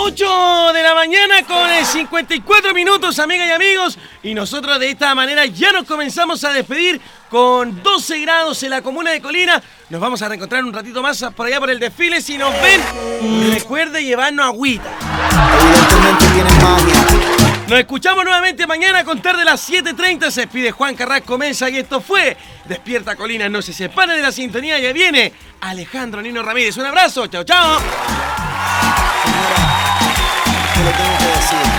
8 de la mañana con 54 minutos, amigas y amigos. Y nosotros de esta manera ya nos comenzamos a despedir con 12 grados en la comuna de Colina. Nos vamos a reencontrar un ratito más por allá por el desfile. Si nos ven, recuerde llevarnos agüita. Evidentemente tienen magia. Nos escuchamos nuevamente mañana a contar de las 7:30. Se despide Juan Carrasco Mesa y esto fue Despierta Colina. No se separe de la sintonía. Ya viene Alejandro Nino Ramírez. Un abrazo. Chao, chao. Te lo tengo que decir.